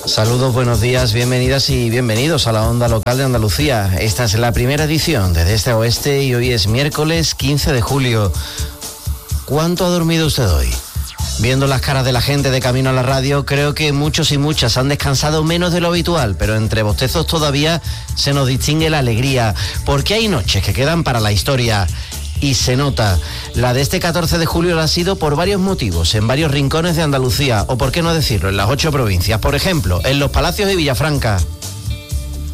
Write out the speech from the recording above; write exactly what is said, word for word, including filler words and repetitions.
Saludos, buenos días, bienvenidas y bienvenidos a la Onda Local de Andalucía. Esta es la primera edición de De Este a Oeste y hoy es miércoles quince de julio. ¿Cuánto ha dormido usted hoy? Viendo las caras de la gente de camino a la radio, creo que muchos y muchas han descansado menos de lo habitual, pero entre bostezos todavía se nos distingue la alegría, porque hay noches que quedan para la historia. Y se nota. La de este catorce de julio la ha sido por varios motivos, en varios rincones de Andalucía, o por qué no decirlo, en las ocho provincias. Por ejemplo, en Los Palacios y Villafranca.